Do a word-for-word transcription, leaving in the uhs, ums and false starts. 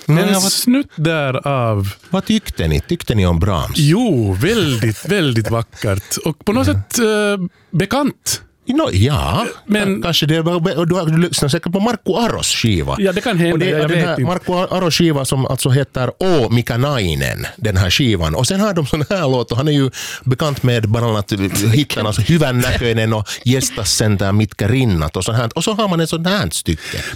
En Mm, snutt där av... Vad tyckte ni? Tyckte ni om Brahms? Jo, väldigt, väldigt vackert. Och på något sätt eh, bekant. No, ja, Men- kanske det var, du har lyssnat säkert på Markku Aros skiva. Ja, det kan hända, Och det är jag den vet här inte. Markku Aros skiva som alltså heter Å Mika Nainen, den här skivan. Och sen har de sån här låt, och han är ju bekant med bland annat hittarna alltså Hyvän näköinen och Gästas sentään mitkä rinnat och sånt här. Och så har man en sån här stycke.